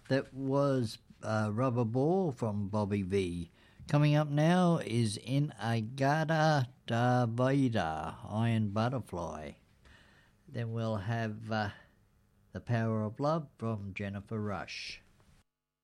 That was Rubber Ball from Bobby V. Coming up now is In Agata da Vida, Iron Butterfly. Then we'll have The Power of Love from Jennifer Rush.